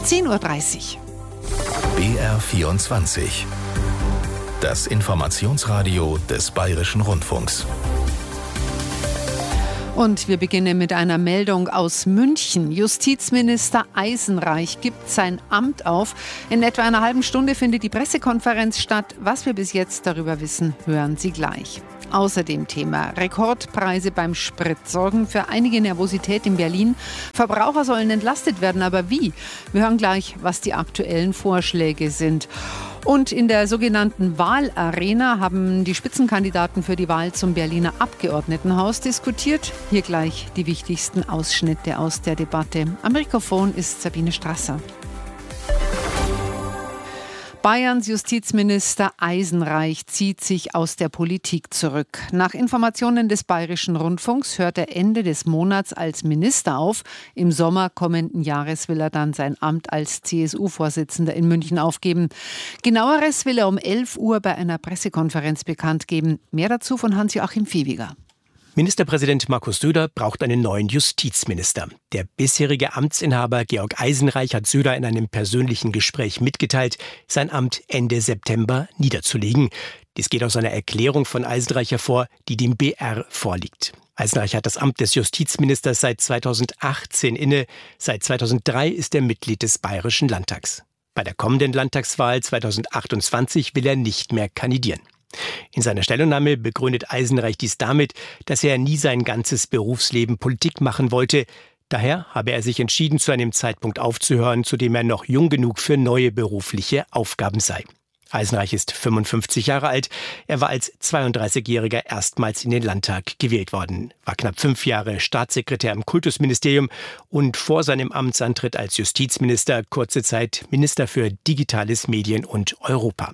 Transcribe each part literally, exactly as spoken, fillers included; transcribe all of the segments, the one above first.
zehn Uhr dreißig. B R vierundzwanzig. Das Informationsradio des Bayerischen Rundfunks. Und wir beginnen mit einer Meldung aus München. Justizminister Eisenreich gibt sein Amt auf. In etwa einer halben Stunde findet die Pressekonferenz statt. Was wir bis jetzt darüber wissen, hören Sie gleich. Außerdem Thema Rekordpreise beim Sprit sorgen für einige Nervosität in Berlin. Verbraucher sollen entlastet werden, aber wie? Wir hören gleich, was die aktuellen Vorschläge sind. Und in der sogenannten Wahlarena haben die Spitzenkandidaten für die Wahl zum Berliner Abgeordnetenhaus diskutiert. Hier gleich die wichtigsten Ausschnitte aus der Debatte. Am Mikrofon ist Sabine Strasser. Bayerns Justizminister Eisenreich zieht sich aus der Politik zurück. Nach Informationen des Bayerischen Rundfunks hört er Ende des Monats als Minister auf. Im Sommer kommenden Jahres will er dann sein Amt als C S U-Vorsitzender in München aufgeben. Genaueres will er um elf Uhr bei einer Pressekonferenz bekannt geben. Mehr dazu von Hans-Joachim Viehweger. Ministerpräsident Markus Söder braucht einen neuen Justizminister. Der bisherige Amtsinhaber Georg Eisenreich hat Söder in einem persönlichen Gespräch mitgeteilt, sein Amt Ende September niederzulegen. Dies geht aus einer Erklärung von Eisenreich hervor, die dem B R vorliegt. Eisenreich hat das Amt des Justizministers seit zweitausendachtzehn inne. Seit zweitausenddrei ist er Mitglied des Bayerischen Landtags. Bei der kommenden Landtagswahl zweitausendachtundzwanzig will er nicht mehr kandidieren. In seiner Stellungnahme begründet Eisenreich dies damit, dass er nie sein ganzes Berufsleben Politik machen wollte. Daher habe er sich entschieden, zu einem Zeitpunkt aufzuhören, zu dem er noch jung genug für neue berufliche Aufgaben sei. Eisenreich ist fünfundfünfzig Jahre alt. Er war als zweiunddreißigjähriger erstmals in den Landtag gewählt worden, war knapp fünf Jahre Staatssekretär im Kultusministerium und vor seinem Amtsantritt als Justizminister kurze Zeit Minister für Digitales, Medien und Europa.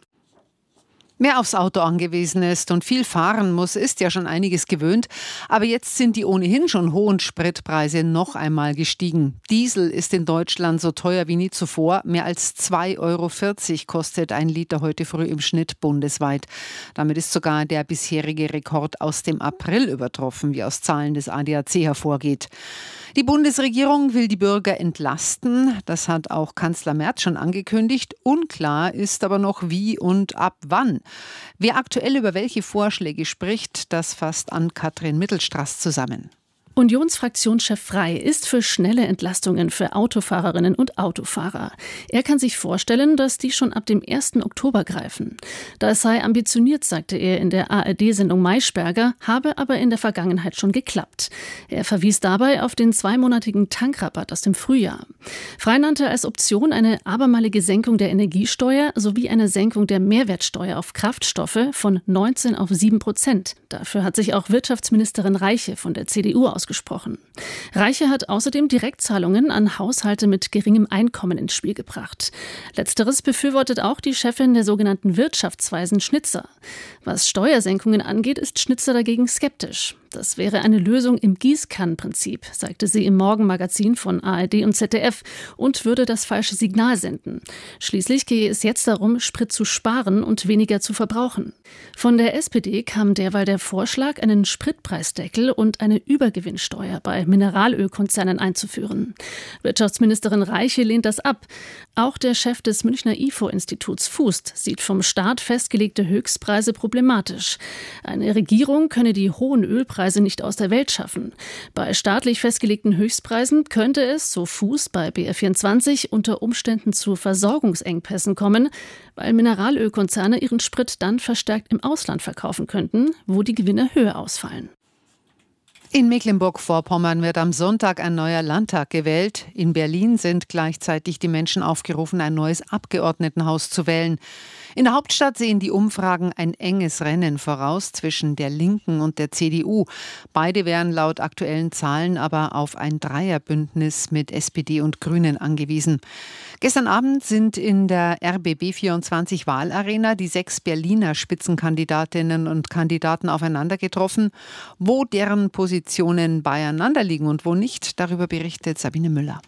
Wer aufs Auto angewiesen ist und viel fahren muss, ist ja schon einiges gewöhnt. Aber jetzt sind die ohnehin schon hohen Spritpreise noch einmal gestiegen. Diesel ist in Deutschland so teuer wie nie zuvor. Mehr als zwei Euro vierzig kostet ein Liter heute früh im Schnitt bundesweit. Damit ist sogar der bisherige Rekord aus dem April übertroffen, wie aus Zahlen des A D A C hervorgeht. Die Bundesregierung will die Bürger entlasten. Das hat auch Kanzler Merz schon angekündigt. Unklar ist aber noch wie und ab wann. Wer aktuell über welche Vorschläge spricht, das fasst Ann-Kathrin Mittelstraß zusammen. Unionsfraktionschef Frey ist für schnelle Entlastungen für Autofahrerinnen und Autofahrer. Er kann sich vorstellen, dass die schon ab dem ersten Oktober greifen. Das sei ambitioniert, sagte er in der A R D-Sendung Maischberger, habe aber in der Vergangenheit schon geklappt. Er verwies dabei auf den zweimonatigen Tankrabatt aus dem Frühjahr. Frey nannte als Option eine abermalige Senkung der Energiesteuer sowie eine Senkung der Mehrwertsteuer auf Kraftstoffe von neunzehn auf sieben Prozent. Dafür hat sich auch Wirtschaftsministerin Reiche von der C D U ausgesprochen. Gesprochen. Reiche hat außerdem Direktzahlungen an Haushalte mit geringem Einkommen ins Spiel gebracht. Letzteres befürwortet auch die Chefin der sogenannten Wirtschaftsweisen Schnitzer. Was Steuersenkungen angeht, ist Schnitzer dagegen skeptisch. Das wäre eine Lösung im Gießkannenprinzip, sagte sie im Morgenmagazin von A R D und Z D F und würde das falsche Signal senden. Schließlich gehe es jetzt darum, Sprit zu sparen und weniger zu verbrauchen. Von der S P D kam derweil der Vorschlag, einen Spritpreisdeckel und eine Übergewinnsteuer bei Mineralölkonzernen einzuführen. Wirtschaftsministerin Reiche lehnt das ab. Auch der Chef des Münchner I F O-Instituts Fußt sieht vom Staat festgelegte Höchstpreise problematisch. Eine Regierung könne die hohen Ölpreise nicht aus der Welt schaffen. Bei staatlich festgelegten Höchstpreisen könnte es, so Fußt bei B R vierundzwanzig, unter Umständen zu Versorgungsengpässen kommen, weil Mineralölkonzerne ihren Sprit dann verstärkt im Ausland verkaufen könnten, wo die Gewinne höher ausfallen. In Mecklenburg-Vorpommern wird am Sonntag ein neuer Landtag gewählt. In Berlin sind gleichzeitig die Menschen aufgerufen, ein neues Abgeordnetenhaus zu wählen. In der Hauptstadt sehen die Umfragen ein enges Rennen voraus zwischen der Linken und der C D U. Beide wären laut aktuellen Zahlen aber auf ein Dreierbündnis mit S P D und Grünen angewiesen. Gestern Abend sind in der R B B vierundzwanzig Wahlarena die sechs Berliner Spitzenkandidatinnen und Kandidaten aufeinander getroffen. Wo deren Positionen beieinander liegen und wo nicht, darüber berichtet Sabine Müller.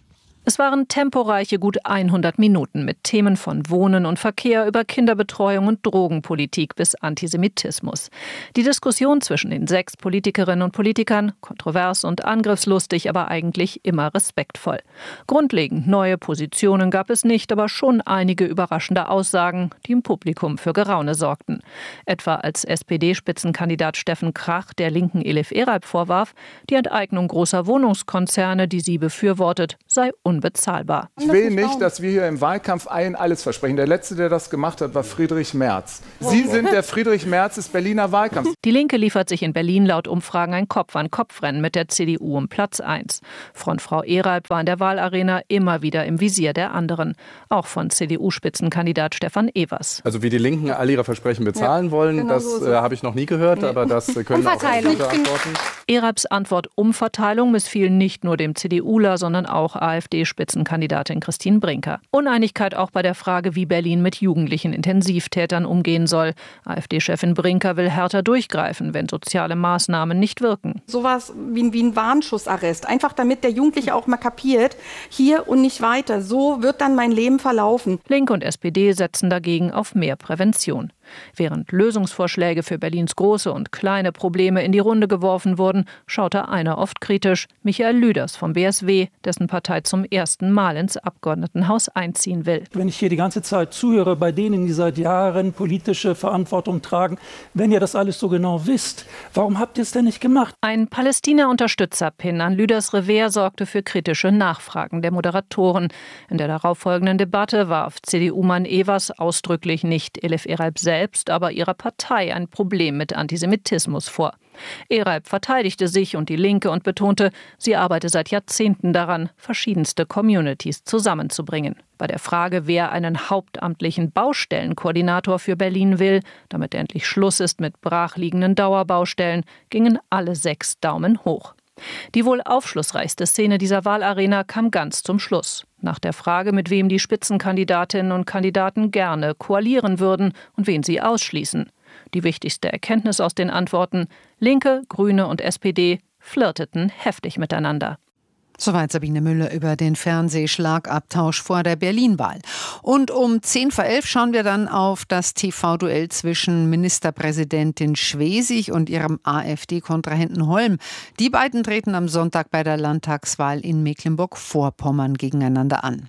Es waren temporeiche gut hundert Minuten mit Themen von Wohnen und Verkehr über Kinderbetreuung und Drogenpolitik bis Antisemitismus. Die Diskussion zwischen den sechs Politikerinnen und Politikern, kontrovers und angriffslustig, aber eigentlich immer respektvoll. Grundlegend neue Positionen gab es nicht, aber schon einige überraschende Aussagen, die im Publikum für Geraune sorgten. Etwa als S P D-Spitzenkandidat Steffen Krach der Linken Elif Eralp vorwarf, die Enteignung großer Wohnungskonzerne, die sie befürwortet, sei unbezahlbar. Ich will nicht, dass wir hier im Wahlkampf allen alles versprechen. Der Letzte, der das gemacht hat, war Friedrich Merz. Sie sind der Friedrich Merz des Berliner Wahlkampfs. Die Linke liefert sich in Berlin laut Umfragen ein Kopf-an-Kopf-Rennen mit der C D U um Platz eins. Frontfrau Eralp war in der Wahlarena immer wieder im Visier der anderen. Auch von C D U-Spitzenkandidat Stefan Evers. Also wie die Linken alle ihre Versprechen bezahlen ja, wollen, genau das so äh, habe ich noch nie gehört, nee. aber das äh, können auch gute Antworten. Eralps Antwort Umverteilung missfiel nicht nur dem CDUler, sondern auch AfD-Spitzenkandidatin Christine Brinker. Uneinigkeit auch bei der Frage, wie Berlin mit jugendlichen Intensivtätern umgehen soll. AfD-Chefin Brinker will härter durchgreifen, wenn soziale Maßnahmen nicht wirken. Sowas wie, wie ein Warnschussarrest, einfach damit der Jugendliche auch mal kapiert, hier und nicht weiter. So wird dann mein Leben verlaufen. Linke und S P D setzen dagegen auf mehr Prävention. Während Lösungsvorschläge für Berlins große und kleine Probleme in die Runde geworfen wurden, schaute einer oft kritisch, Michael Lüders vom B S W, dessen Partei zum ersten Mal ins Abgeordnetenhaus einziehen will. Wenn ich hier die ganze Zeit zuhöre bei denen, die seit Jahren politische Verantwortung tragen, wenn ihr das alles so genau wisst, warum habt ihr es denn nicht gemacht? Ein Palästina-Unterstützer-Pin an Lüders Revers sorgte für kritische Nachfragen der Moderatoren. In der darauffolgenden Debatte warf C D U-Mann Evers ausdrücklich nicht Elif Eralp selbst, selbst, aber ihrer Partei ein Problem mit Antisemitismus vor. Eralp verteidigte sich und die Linke und betonte, sie arbeite seit Jahrzehnten daran, verschiedenste Communities zusammenzubringen. Bei der Frage, wer einen hauptamtlichen Baustellenkoordinator für Berlin will, damit endlich Schluss ist mit brachliegenden Dauerbaustellen, gingen alle sechs Daumen hoch. Die wohl aufschlussreichste Szene dieser Wahlarena kam ganz zum Schluss. Nach der Frage, mit wem die Spitzenkandidatinnen und Kandidaten gerne koalieren würden und wen sie ausschließen. Die wichtigste Erkenntnis aus den Antworten: Linke, Grüne und S P D flirteten heftig miteinander. Soweit Sabine Müller über den Fernsehschlagabtausch vor der Berlin-Wahl. Und um zehn vor elf schauen wir dann auf das T V-Duell zwischen Ministerpräsidentin Schwesig und ihrem AfD-Kontrahenten Holm. Die beiden treten am Sonntag bei der Landtagswahl in Mecklenburg-Vorpommern gegeneinander an.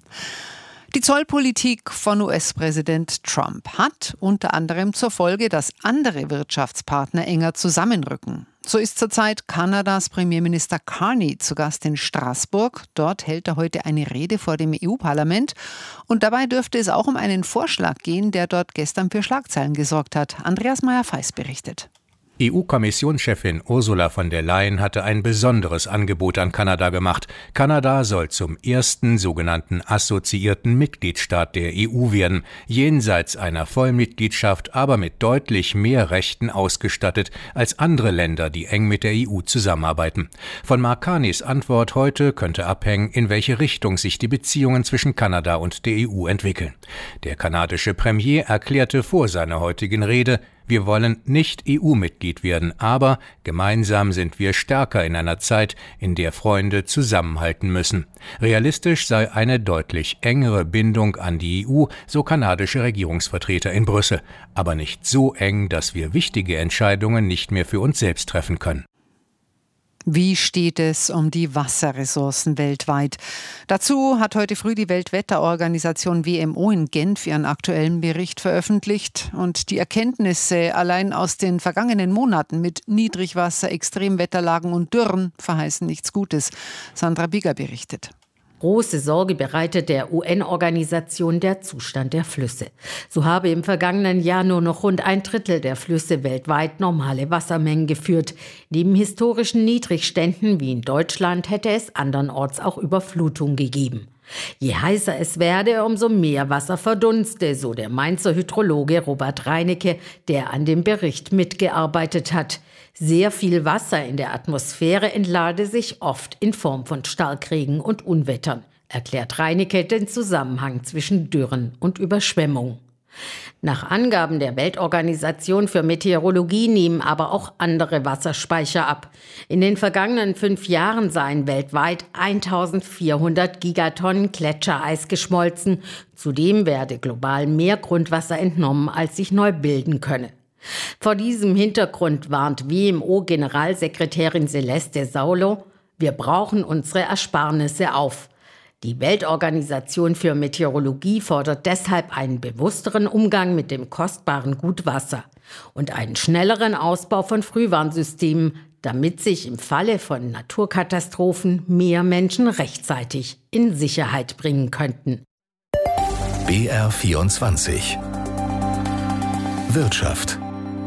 Die Zollpolitik von U S-Präsident Trump hat unter anderem zur Folge, dass andere Wirtschaftspartner enger zusammenrücken. So ist zurzeit Kanadas Premierminister Carney zu Gast in Straßburg. Dort hält er heute eine Rede vor dem E U-Parlament. Und dabei dürfte es auch um einen Vorschlag gehen, der dort gestern für Schlagzeilen gesorgt hat. Andreas Meyer-Feis berichtet. E U-Kommissionschefin Ursula von der Leyen hatte ein besonderes Angebot an Kanada gemacht. Kanada soll zum ersten sogenannten assoziierten Mitgliedstaat der E U werden, jenseits einer Vollmitgliedschaft, aber mit deutlich mehr Rechten ausgestattet als andere Länder, die eng mit der E U zusammenarbeiten. Von Mark Carneys Antwort heute könnte abhängen, in welche Richtung sich die Beziehungen zwischen Kanada und der E U entwickeln. Der kanadische Premier erklärte vor seiner heutigen Rede: Wir wollen nicht E U-Mitglied werden, aber gemeinsam sind wir stärker in einer Zeit, in der Freunde zusammenhalten müssen. Realistisch sei eine deutlich engere Bindung an die E U, so kanadische Regierungsvertreter in Brüssel, aber nicht so eng, dass wir wichtige Entscheidungen nicht mehr für uns selbst treffen können. Wie steht es um die Wasserressourcen weltweit? Dazu hat heute früh die Weltwetterorganisation W M O in Genf ihren aktuellen Bericht veröffentlicht. Und die Erkenntnisse allein aus den vergangenen Monaten mit Niedrigwasser, Extremwetterlagen und Dürren verheißen nichts Gutes. Sandra Bigger berichtet. Große Sorge bereitet der U N-Organisation der Zustand der Flüsse. So habe im vergangenen Jahr nur noch rund ein Drittel der Flüsse weltweit normale Wassermengen geführt. Neben historischen Niedrigständen wie in Deutschland hätte es andernorts auch Überflutung gegeben. Je heißer es werde, umso mehr Wasser verdunste, so der Mainzer Hydrologe Robert Reinecke, der an dem Bericht mitgearbeitet hat. Sehr viel Wasser in der Atmosphäre entlade sich oft in Form von Starkregen und Unwettern, erklärt Reinecke den Zusammenhang zwischen Dürren und Überschwemmung. Nach Angaben der Weltorganisation für Meteorologie nehmen aber auch andere Wasserspeicher ab. In den vergangenen fünf Jahren seien weltweit eintausendvierhundert Gigatonnen Gletschereis geschmolzen. Zudem werde global mehr Grundwasser entnommen, als sich neu bilden könne. Vor diesem Hintergrund warnt W M O-Generalsekretärin Celeste Saulo: Wir brauchen unsere Ersparnisse auf. Die Weltorganisation für Meteorologie fordert deshalb einen bewussteren Umgang mit dem kostbaren Gut Wasser und einen schnelleren Ausbau von Frühwarnsystemen, damit sich im Falle von Naturkatastrophen mehr Menschen rechtzeitig in Sicherheit bringen könnten. B R vierundzwanzig Wirtschaft.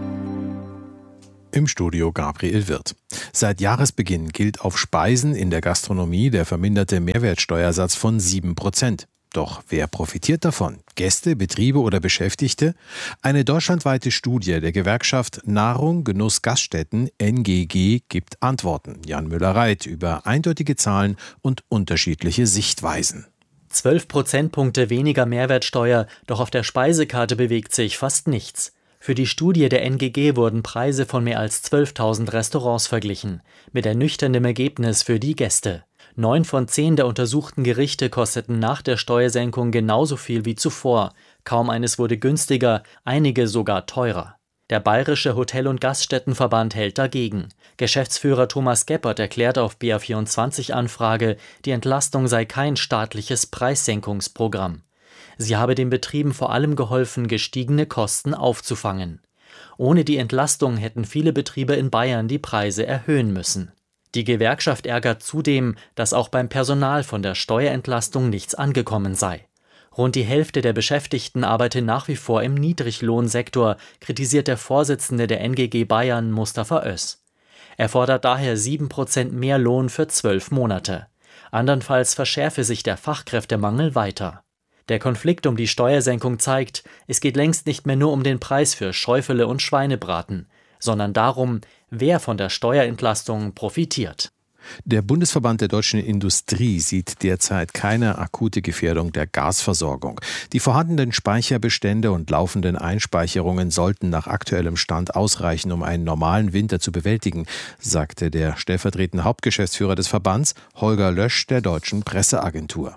Im Studio Gabriel Wirth. Seit Jahresbeginn gilt auf Speisen in der Gastronomie der verminderte Mehrwertsteuersatz von sieben Prozent. Doch wer profitiert davon? Gäste, Betriebe oder Beschäftigte? Eine deutschlandweite Studie der Gewerkschaft Nahrung, Genuss, Gaststätten N G G gibt Antworten. Jan Müller-Reit über eindeutige Zahlen und unterschiedliche Sichtweisen. Zwölf Prozentpunkte weniger Mehrwertsteuer, doch auf der Speisekarte bewegt sich fast nichts. Für die Studie der N G G wurden Preise von mehr als zwölftausend Restaurants verglichen, mit ernüchterndem Ergebnis für die Gäste. Neun von zehn der untersuchten Gerichte kosteten nach der Steuersenkung genauso viel wie zuvor. Kaum eines wurde günstiger, einige sogar teurer. Der Bayerische Hotel- und Gaststättenverband hält dagegen. Geschäftsführer Thomas Geppert erklärt auf B R vierundzwanzig Anfrage, die Entlastung sei kein staatliches Preissenkungsprogramm. Sie habe den Betrieben vor allem geholfen, gestiegene Kosten aufzufangen. Ohne die Entlastung hätten viele Betriebe in Bayern die Preise erhöhen müssen. Die Gewerkschaft ärgert zudem, dass auch beim Personal von der Steuerentlastung nichts angekommen sei. Rund die Hälfte der Beschäftigten arbeite nach wie vor im Niedriglohnsektor, kritisiert der Vorsitzende der N G G Bayern, Mustafa Öz. Er fordert daher sieben Prozent mehr Lohn für zwölf Monate. Andernfalls verschärfe sich der Fachkräftemangel weiter. Der Konflikt um die Steuersenkung zeigt, es geht längst nicht mehr nur um den Preis für Schäufele und Schweinebraten, sondern darum, wer von der Steuerentlastung profitiert. Der Bundesverband der deutschen Industrie sieht derzeit keine akute Gefährdung der Gasversorgung. Die vorhandenen Speicherbestände und laufenden Einspeicherungen sollten nach aktuellem Stand ausreichen, um einen normalen Winter zu bewältigen, sagte der stellvertretende Hauptgeschäftsführer des Verbands, Holger Lösch, der deutschen Presseagentur.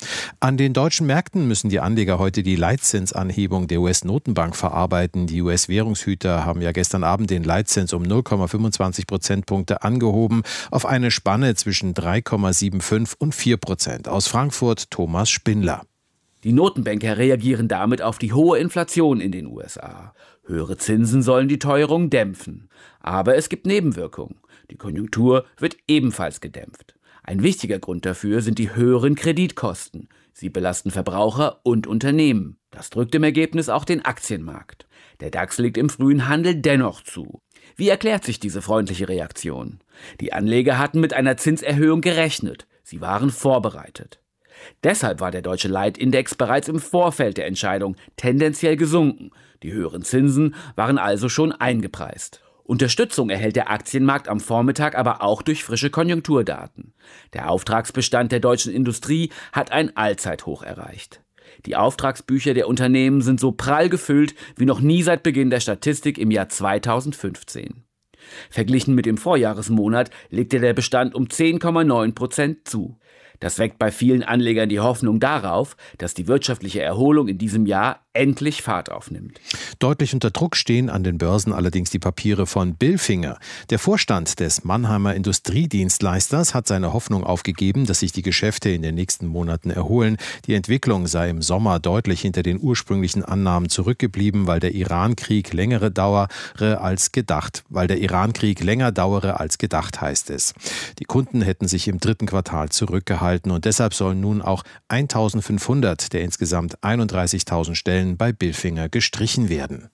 An den deutschen Märkten müssen die Anleger heute die Leitzinsanhebung der U S-Notenbank verarbeiten. Die U S-Währungshüter haben ja gestern Abend den Leitzins um null Komma fünfundzwanzig Prozentpunkte angehoben auf eine Spanne zwischen drei Komma fünfundsiebzig und vier Prozent. Aus Frankfurt Thomas Spindler. Die Notenbanker reagieren damit auf die hohe Inflation in den U S A. Höhere Zinsen sollen die Teuerung dämpfen. Aber es gibt Nebenwirkungen. Die Konjunktur wird ebenfalls gedämpft. Ein wichtiger Grund dafür sind die höheren Kreditkosten. Sie belasten Verbraucher und Unternehmen. Das drückt im Ergebnis auch den Aktienmarkt. Der DAX legt im frühen Handel dennoch zu. Wie erklärt sich diese freundliche Reaktion? Die Anleger hatten mit einer Zinserhöhung gerechnet. Sie waren vorbereitet. Deshalb war der deutsche Leitindex bereits im Vorfeld der Entscheidung tendenziell gesunken. Die höheren Zinsen waren also schon eingepreist. Unterstützung erhält der Aktienmarkt am Vormittag aber auch durch frische Konjunkturdaten. Der Auftragsbestand der deutschen Industrie hat ein Allzeithoch erreicht. Die Auftragsbücher der Unternehmen sind so prall gefüllt wie noch nie seit Beginn der Statistik im Jahr zweitausendfünfzehn. Verglichen mit dem Vorjahresmonat legte der Bestand um zehn Komma neun Prozent zu. Das weckt bei vielen Anlegern die Hoffnung darauf, dass die wirtschaftliche Erholung in diesem Jahr endlich Fahrt aufnimmt. Deutlich unter Druck stehen an den Börsen allerdings die Papiere von Bilfinger. Der Vorstand des Mannheimer Industriedienstleisters hat seine Hoffnung aufgegeben, dass sich die Geschäfte in den nächsten Monaten erholen. Die Entwicklung sei im Sommer deutlich hinter den ursprünglichen Annahmen zurückgeblieben, weil der Irankrieg längere dauere als gedacht. Weil der Irankrieg länger dauere als gedacht, heißt es. Die Kunden hätten sich im dritten Quartal zurückgehalten und deshalb sollen nun auch eintausendfünfhundert der insgesamt einunddreißigtausend Stellen bei Bilfinger gestrichen werden.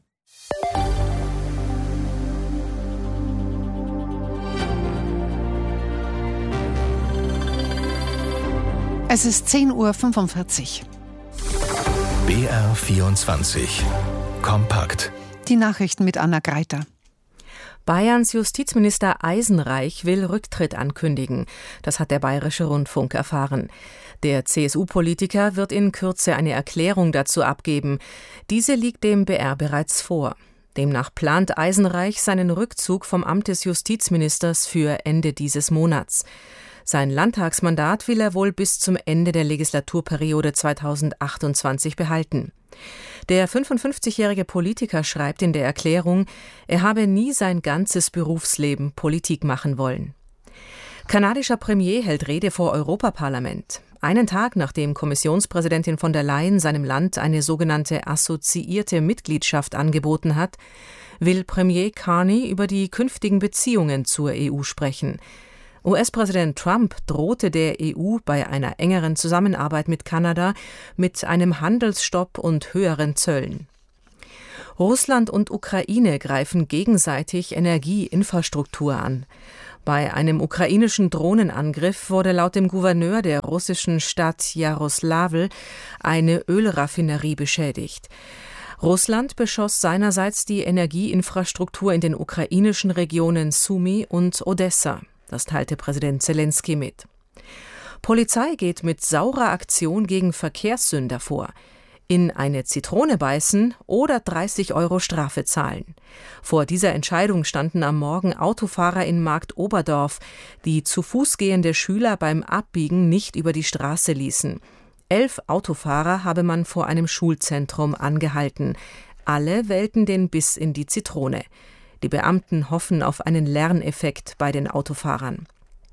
Es ist zehn Uhr fünfundvierzig. B R vierundzwanzig. Kompakt. Die Nachrichten mit Anna Greiter. Bayerns Justizminister Eisenreich will Rücktritt ankündigen. Das hat der Bayerische Rundfunk erfahren. Der C S U-Politiker wird in Kürze eine Erklärung dazu abgeben. Diese liegt dem B R bereits vor. Demnach plant Eisenreich seinen Rückzug vom Amt des Justizministers für Ende dieses Monats. Sein Landtagsmandat will er wohl bis zum Ende der Legislaturperiode zweitausendachtundzwanzig behalten. Der fünfundfünfzigjährige Politiker schreibt in der Erklärung, er habe nie sein ganzes Berufsleben Politik machen wollen. Kanadischer Premier hält Rede vor Europaparlament. Einen Tag nachdem Kommissionspräsidentin von der Leyen seinem Land eine sogenannte assoziierte Mitgliedschaft angeboten hat, will Premier Carney über die künftigen Beziehungen zur E U sprechen. U S-Präsident Trump drohte der E U bei einer engeren Zusammenarbeit mit Kanada mit einem Handelsstopp und höheren Zöllen. Russland und Ukraine greifen gegenseitig Energieinfrastruktur an. Bei einem ukrainischen Drohnenangriff wurde laut dem Gouverneur der russischen Stadt Jaroslawl eine Ölraffinerie beschädigt. Russland beschoss seinerseits die Energieinfrastruktur in den ukrainischen Regionen Sumy und Odessa. Das teilte Präsident Zelensky mit. Polizei geht mit saurer Aktion gegen Verkehrssünder vor. In eine Zitrone beißen oder dreißig Euro Strafe zahlen. Vor dieser Entscheidung standen am Morgen Autofahrer in Marktoberdorf, die zu Fuß gehende Schüler beim Abbiegen nicht über die Straße ließen. Elf Autofahrer habe man vor einem Schulzentrum angehalten. Alle wählten den Biss in die Zitrone. Die Beamten hoffen auf einen Lerneffekt bei den Autofahrern.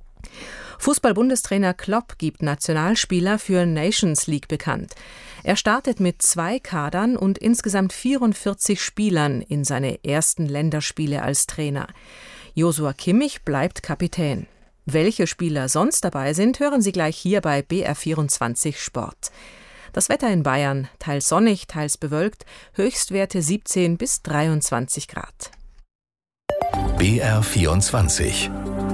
Fußball-Bundestrainer Klopp gibt Nationalspieler für Nations League bekannt. Er startet mit zwei Kadern und insgesamt vierundvierzig Spielern in seine ersten Länderspiele als Trainer. Joshua Kimmich bleibt Kapitän. Welche Spieler sonst dabei sind, hören Sie gleich hier bei B R vierundzwanzig Sport. Das Wetter in Bayern, teils sonnig, teils bewölkt, Höchstwerte siebzehn bis dreiundzwanzig Grad. B R vierundzwanzig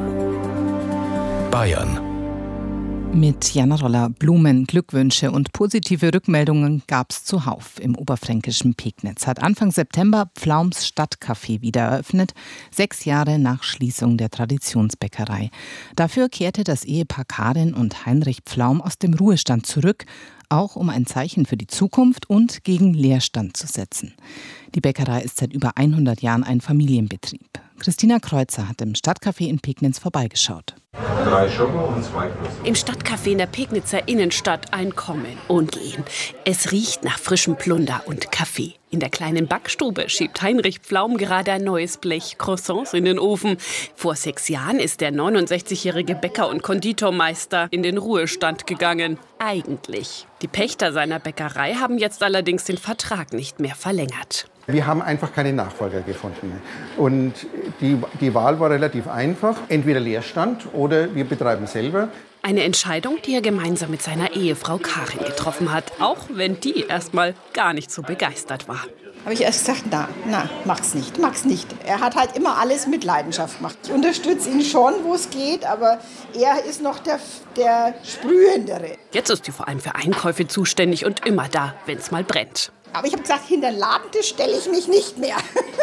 Bayern. Mit Jana Roller Blumen, Glückwünsche und positive Rückmeldungen gab es zuhauf. Im oberfränkischen Pegnitz hat Anfang September Pflaums Stadtcafé wieder eröffnet, sechs Jahre nach Schließung der Traditionsbäckerei. Dafür kehrte das Ehepaar Karin und Heinrich Pflaum aus dem Ruhestand zurück, auch um ein Zeichen für die Zukunft und gegen Leerstand zu setzen. Die Bäckerei ist seit über hundert Jahren ein Familienbetrieb. Christina Kreuzer hat im Stadtcafé in Pegnitz vorbeigeschaut. Drei Schoko und zwei Plus. Im Stadtcafé in der Pegnitzer Innenstadt ein Kommen und Gehen. Es riecht nach frischem Plunder und Kaffee. In der kleinen Backstube schiebt Heinrich Pflaum gerade ein neues Blech Croissants in den Ofen. Vor sechs Jahren ist der neunundsechzigjährige Bäcker und Konditormeister in den Ruhestand gegangen. Eigentlich. Die Pächter seiner Bäckerei haben jetzt allerdings den Vertrag nicht mehr verlängert. Wir haben einfach keine Nachfolger gefunden. Und die, die Wahl war relativ einfach. Entweder Leerstand oder wir betreiben selber. Eine Entscheidung, die er gemeinsam mit seiner Ehefrau Karin getroffen hat. Auch wenn die erstmal gar nicht so begeistert war. Habe ich erst gesagt, na, na, mach's nicht, mach's nicht. Er hat halt immer alles mit Leidenschaft gemacht. Ich unterstütze ihn schon, wo es geht, aber er ist noch der, der Sprühendere. Jetzt ist sie vor allem für Einkäufe zuständig und immer da, wenn es mal brennt. Aber ich habe gesagt, hinter den Ladentisch stelle ich mich nicht mehr.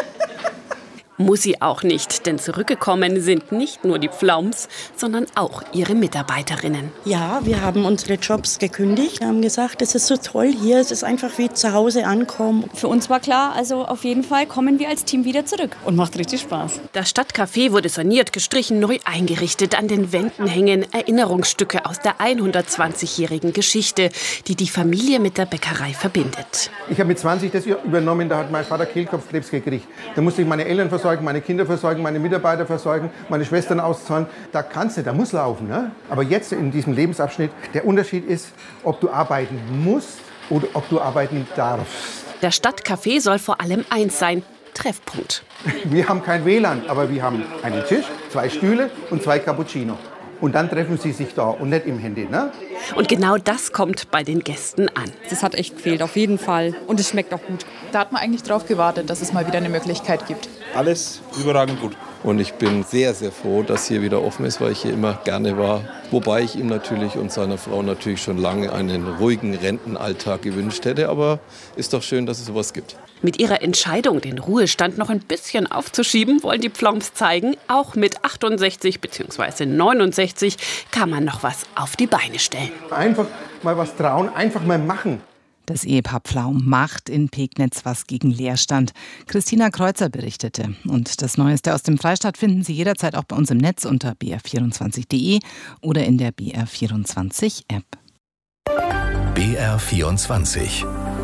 Muss sie auch nicht, denn zurückgekommen sind nicht nur die Pflaums, sondern auch ihre Mitarbeiterinnen. Ja, wir haben unsere Jobs gekündigt. Wir haben gesagt, es ist so toll hier, es ist einfach wie zu Hause ankommen. Für uns war klar, also auf jeden Fall kommen wir als Team wieder zurück. Und macht richtig Spaß. Das Stadtcafé wurde saniert, gestrichen, neu eingerichtet. An den Wänden hängen Erinnerungsstücke aus der hundertzwanzigjährigen Geschichte, die die Familie mit der Bäckerei verbindet. Ich habe mit zwanzig das übernommen, da hat mein Vater Kehlkopfkrebs gekriegt. Da musste ich meine Eltern versorgen, meine Kinder versorgen, meine Mitarbeiter versorgen, meine Schwestern auszahlen. Da kannst du, da muss laufen. Ne? Aber jetzt in diesem Lebensabschnitt, der Unterschied ist, ob du arbeiten musst oder ob du arbeiten darfst. Der Stadtcafé soll vor allem eins sein: Treffpunkt. Wir haben kein W L A N, aber wir haben einen Tisch, zwei Stühle und zwei Cappuccino. Und dann treffen sie sich da und nicht im Handy, ne? Und genau das kommt bei den Gästen an. Das hat echt gefehlt, auf jeden Fall. Und es schmeckt auch gut. Da hat man eigentlich drauf gewartet, dass es mal wieder eine Möglichkeit gibt. Alles überragend gut. Und ich bin sehr, sehr froh, dass hier wieder offen ist, weil ich hier immer gerne war. Wobei ich ihm natürlich und seiner Frau natürlich schon lange einen ruhigen Rentenalltag gewünscht hätte. Aber ist doch schön, dass es sowas gibt. Mit ihrer Entscheidung, den Ruhestand noch ein bisschen aufzuschieben, wollen die Pflaums zeigen, auch mit achtundsechzig bzw. neunundsechzig kann man noch was auf die Beine stellen. Einfach mal was trauen, einfach mal machen. Das Ehepaar Pflaum macht in Pegnitz was gegen Leerstand. Christina Kreuzer berichtete. Und das Neueste aus dem Freistaat finden Sie jederzeit auch bei uns im Netz unter b r vierundzwanzig punkt de oder in der B R vierundzwanzig App. B R vierundzwanzig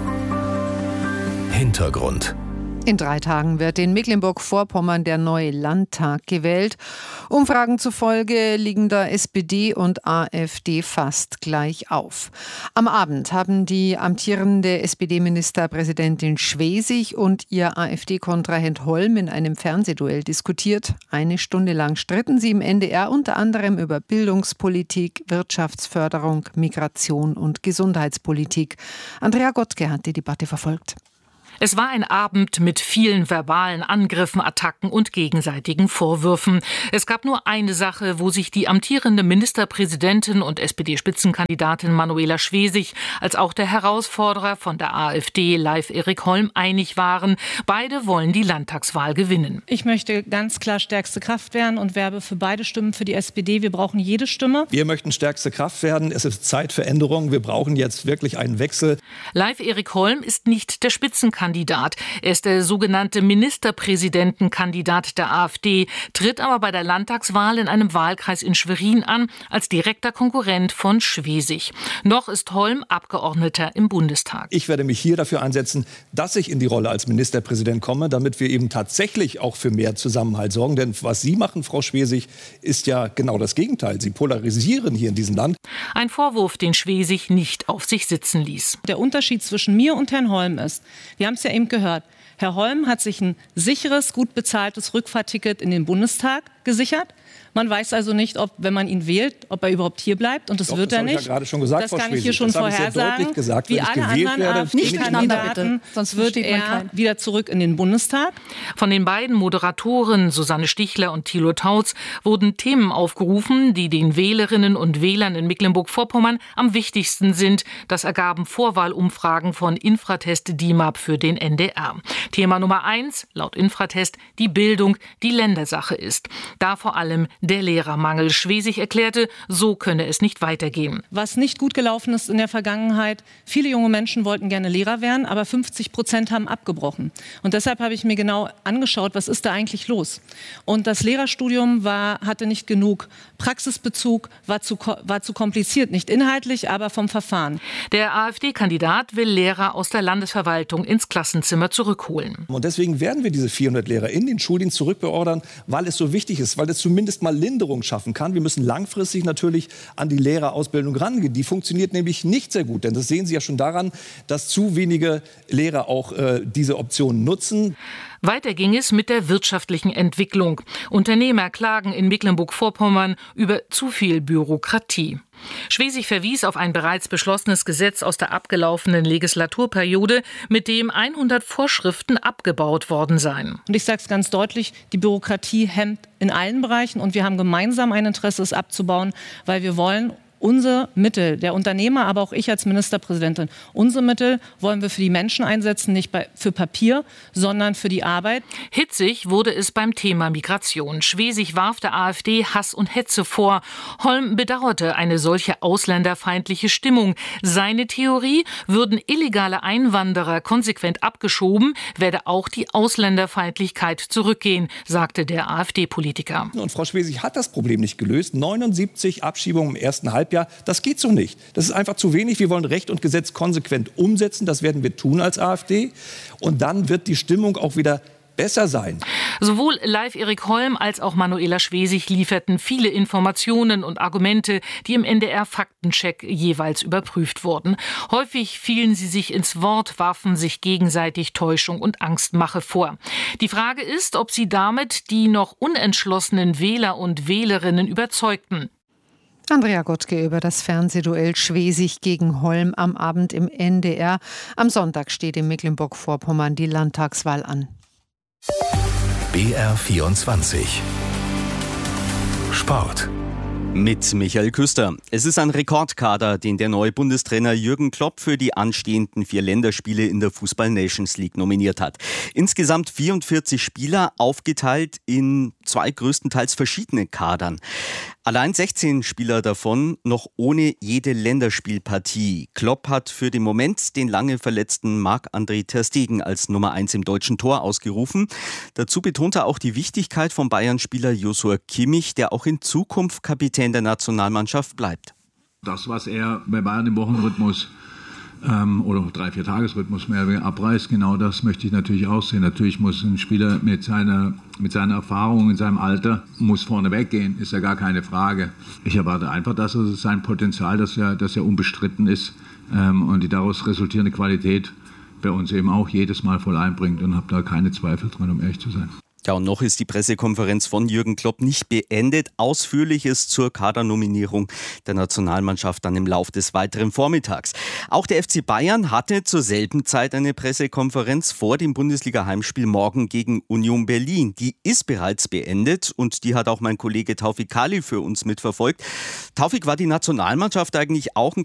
Hintergrund. In drei Tagen wird in Mecklenburg-Vorpommern der neue Landtag gewählt. Umfragen zufolge liegen da S P D und AfD fast gleich auf. Am Abend haben die amtierende S P D-Ministerpräsidentin Schwesig und ihr AfD-Kontrahent Holm in einem Fernsehduell diskutiert. Eine Stunde lang stritten sie im N D R unter anderem über Bildungspolitik, Wirtschaftsförderung, Migration und Gesundheitspolitik. Andrea Gottke hat die Debatte verfolgt. Es war ein Abend mit vielen verbalen Angriffen, Attacken und gegenseitigen Vorwürfen. Es gab nur eine Sache, wo sich die amtierende Ministerpräsidentin und S P D-Spitzenkandidatin Manuela Schwesig als auch der Herausforderer von der AfD, Leif Erik Holm, einig waren. Beide wollen die Landtagswahl gewinnen. Ich möchte ganz klar stärkste Kraft werden und werbe für beide Stimmen für die S P D. Wir brauchen jede Stimme. Wir möchten stärkste Kraft werden. Es ist Zeit für Änderungen. Wir brauchen jetzt wirklich einen Wechsel. Leif Erik Holm ist nicht der Spitzenkandidat. Kandidat. Er ist der sogenannte Ministerpräsidentenkandidat der AfD, tritt aber bei der Landtagswahl in einem Wahlkreis in Schwerin an, als direkter Konkurrent von Schwesig. Noch ist Holm Abgeordneter im Bundestag. Ich werde mich hier dafür einsetzen, dass ich in die Rolle als Ministerpräsident komme, damit wir eben tatsächlich auch für mehr Zusammenhalt sorgen. Denn was Sie machen, Frau Schwesig, ist ja genau das Gegenteil. Sie polarisieren hier in diesem Land. Ein Vorwurf, den Schwesig nicht auf sich sitzen ließ. Der Unterschied zwischen mir und Herrn Holm ist, wir haben es ja eben gehört, Herr Holm hat sich ein sicheres, gut bezahltes Rückfahrticket in den Bundestag gesichert. Man weiß also nicht, ob, wenn man ihn wählt, ob er überhaupt hier bleibt. Und das Doch, wird das er nicht. Ich ja gerade schon gesagt, das Frau kann Schwesig. ich hier schon vorhersagen. Gesagt, Wie alle anderen AfD-Kandidaten sonst wird er wieder zurück in den Bundestag. Von den beiden Moderatoren Susanne Stichler und Thilo Tautz wurden Themen aufgerufen, die den Wählerinnen und Wählern in Mecklenburg-Vorpommern am wichtigsten sind. Das ergaben Vorwahlumfragen von Infratest D I M A P für den N D R. Thema Nummer eins, laut Infratest, die Bildung, die Ländersache ist. Da vor allem der Lehrermangel. Schwesig erklärte, so könne es nicht weitergehen. Was nicht gut gelaufen ist in der Vergangenheit, viele junge Menschen wollten gerne Lehrer werden, aber fünfzig Prozent haben abgebrochen. Und deshalb habe ich mir genau angeschaut, was ist da eigentlich los? Und das Lehrerstudium war, hatte nicht genug Praxisbezug, war zu, war zu kompliziert, nicht inhaltlich, aber vom Verfahren. Der AfD-Kandidat will Lehrer aus der Landesverwaltung ins Klassenzimmer zurückholen. Und deswegen werden wir diese vierhundert Lehrer in den Schuldienst zurückbeordern, weil es so wichtig ist, weil es zumindest mal Linderung schaffen kann. Wir müssen langfristig natürlich an die Lehrerausbildung rangehen. Die funktioniert nämlich nicht sehr gut, denn das sehen Sie ja schon daran, dass zu wenige Lehrer auch äh, diese Option nutzen. Weiter ging es mit der wirtschaftlichen Entwicklung. Unternehmer klagen in Mecklenburg-Vorpommern über zu viel Bürokratie. Schwesig verwies auf ein bereits beschlossenes Gesetz aus der abgelaufenen Legislaturperiode, mit dem hundert Vorschriften abgebaut worden seien. Und ich sage es ganz deutlich, die Bürokratie hemmt in allen Bereichen und wir haben gemeinsam ein Interesse, es abzubauen, weil wir wollen unsere Mittel, der Unternehmer, aber auch ich als Ministerpräsidentin, unsere Mittel wollen wir für die Menschen einsetzen, nicht bei, für Papier, sondern für die Arbeit. Hitzig wurde es beim Thema Migration. Schwesig warf der AfD Hass und Hetze vor. Holm bedauerte eine solche ausländerfeindliche Stimmung. Seine Theorie, würden illegale Einwanderer konsequent abgeschoben, werde auch die Ausländerfeindlichkeit zurückgehen, sagte der AfD-Politiker. Und Frau Schwesig hat das Problem nicht gelöst. neunundsiebzig Abschiebungen im ersten Halbjahr. Ja, das geht so nicht. Das ist einfach zu wenig. Wir wollen Recht und Gesetz konsequent umsetzen. Das werden wir tun als AfD. Und dann wird die Stimmung auch wieder besser sein. Sowohl Leif Erik Holm als auch Manuela Schwesig lieferten viele Informationen und Argumente, die im N D R-Faktencheck jeweils überprüft wurden. Häufig fielen sie sich ins Wort, warfen sich gegenseitig Täuschung und Angstmache vor. Die Frage ist, ob sie damit die noch unentschlossenen Wähler und Wählerinnen überzeugten. Andrea Gottke über das Fernsehduell Schwesig gegen Holm am Abend im N D R. Am Sonntag steht in Mecklenburg-Vorpommern die Landtagswahl an. B R vierundzwanzig Sport. Mit Michael Küster. Es ist ein Rekordkader, den der neue Bundestrainer Jürgen Klopp für die anstehenden vier Länderspiele in der Fußball-Nations League nominiert hat. Insgesamt vierundvierzig Spieler, aufgeteilt in zwei größtenteils verschiedene Kadern. Allein sechzehn Spieler davon noch ohne jede Länderspielpartie. Klopp hat für den Moment den lange verletzten Marc-André ter Stegen als Nummer eins im deutschen Tor ausgerufen. Dazu betont er auch die Wichtigkeit von Bayern-Spieler Joshua Kimmich, der auch in Zukunft Kapitän der Nationalmannschaft bleibt. Das, was er bei Bayern im Wochenrhythmus ähm, oder drei, vier Tagesrhythmus mehr oder weniger abreißt, genau das möchte ich natürlich auch sehen. Natürlich muss ein Spieler mit seiner, mit seiner Erfahrung, in seinem Alter, muss vorne weggehen, ist ja gar keine Frage. Ich erwarte einfach, dass er sein Potenzial, dass er, dass er unbestritten ist ähm, und die daraus resultierende Qualität bei uns eben auch jedes Mal voll einbringt und habe da keine Zweifel dran, um ehrlich zu sein. Ja, und noch ist die Pressekonferenz von Jürgen Klopp nicht beendet. Ausführliches zur Kadernominierung der Nationalmannschaft dann im Lauf des weiteren Vormittags. Auch der F C Bayern hatte zur selben Zeit eine Pressekonferenz vor dem Bundesliga-Heimspiel morgen gegen Union Berlin. Die ist bereits beendet und die hat auch mein Kollege Taufik Kali für uns mitverfolgt. Taufik, war die Nationalmannschaft eigentlich auch ein